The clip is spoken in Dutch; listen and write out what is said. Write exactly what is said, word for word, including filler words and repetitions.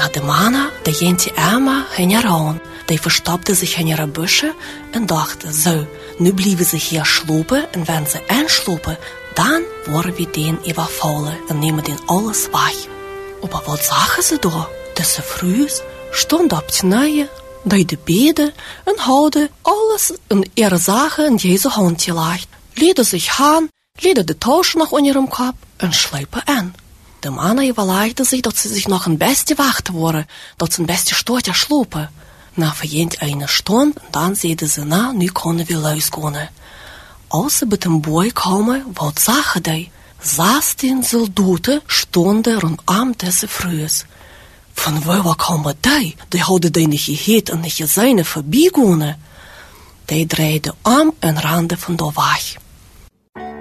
Na de mana, de jentje Emma ging eraan. Die verstopte zich in ihre Büsche und dachte, so, nu blieben sie hier schlopen und wenn sie einslopen, dann worden wir den überfallen und nehmen den alles weg. Aber was sagen sie da? Dass sie früh stond op die neue, die de beden und hadden alles in ihre Sachen in Jesu Hand gelegt. Lieden sich aan, lieden de Tasche noch in ihrem Kopf und schleipen an. De Mann überlegte sich, dass sie sich noch ein beste wachten worden, dass sie ein beste Stortje slopen. Na verjent eine Stunde, und dann zeiden ze, na, nu kunnen we losgaan. Als ze bij den boy kwamen, wat zagen die? Zestien soldaten stonden rondom deze vrouws. Van waar kwamen die? Die hadden die niet geheet en niet gezien voorbijgaan. Die draaiden om en renden van daar weg.